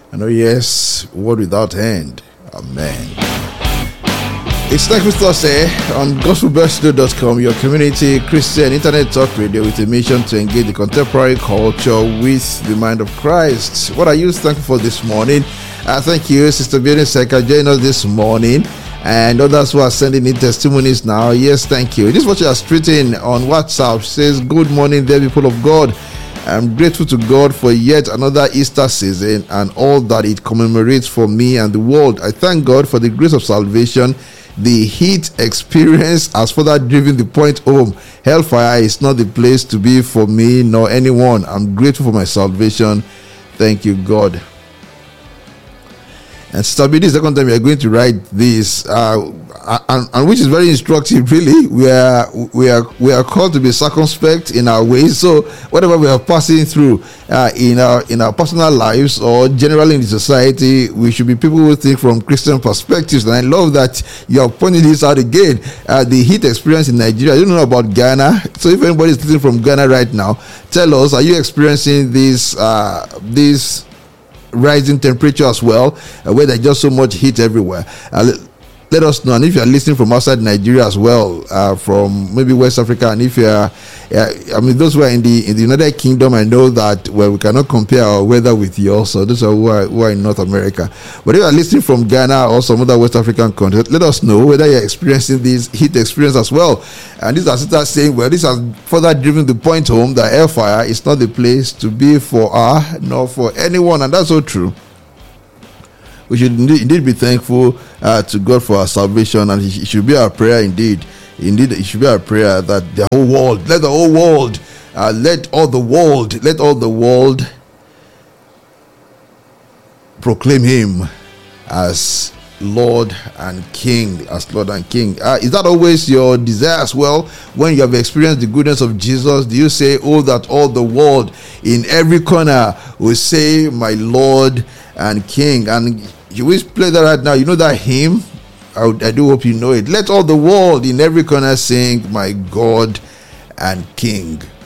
And oh yes, word without end. Amen. It's Thankful Thursday on gospelbellstudio.com, your community Christian internet talk radio with a mission to engage the contemporary culture with the mind of Christ. What are you thankful for this morning? Thank you, Sister Bianca Seka, joining us this morning, and others who are sending in testimonies now. Yes, thank you. This is what you are tweeting on WhatsApp. She says, good morning there, people of God. I'm grateful to God for yet another Easter season and all that it commemorates for me and the world. I thank God for the grace of salvation. The heat experience has further driven the point home. Hellfire is not the place to be for me nor anyone. I'm grateful for my salvation. Thank you, God. And Sister B, this is the second time we are going to write this, and which is very instructive. Really, we are called to be circumspect in our ways. So whatever we are passing through in our personal lives or generally in the society, we should be people who think from Christian perspectives. And I love that you are pointing this out again. The heat experience in Nigeria. I don't know about Ghana. So if anybody is listening from Ghana right now, tell us: are you experiencing this rising temperature as well, where there's just so much heat everywhere? Let us know. And if you are listening from outside Nigeria as well, from maybe West Africa, and if you are those who are in the United Kingdom, I know that we cannot compare our weather with yours, so those are who are in North America. But if you are listening from Ghana or some other West African countries, let us know whether you're experiencing this heat experience as well. And these are sisters saying, well, this has further driven the point home that hellfire is not the place to be for her nor for anyone, and that's so true. We should indeed be thankful to God for our salvation, and it should be our prayer indeed. Indeed, it should be our prayer that let all the world proclaim Him as Lord and King, Is that always your desire as well? When you have experienced the goodness of Jesus, do you say, oh, that all the world in every corner will say, my Lord and King? And you will play that right now. You know that hymn? I do hope you know it. Let all the world in every corner sing, my God and King.